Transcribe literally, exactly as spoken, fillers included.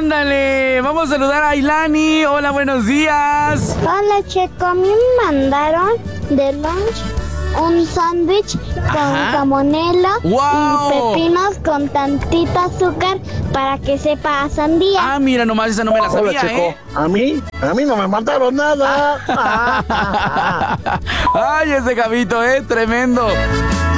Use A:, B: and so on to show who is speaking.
A: Ándale, vamos a saludar a Ailani. Hola, buenos días.
B: Hola, Checo, a mí me mandaron de lunch un sándwich con camonela
A: ¡Wow!
B: y pepinos con tantita azúcar para que sepa a sandía.
A: Ah, mira, nomás esa no me la sabía.
C: Hola, Checo.
A: ¿Eh?
C: A mí, a mí no me mandaron nada.
A: Ay, ese Javito, eh, tremendo.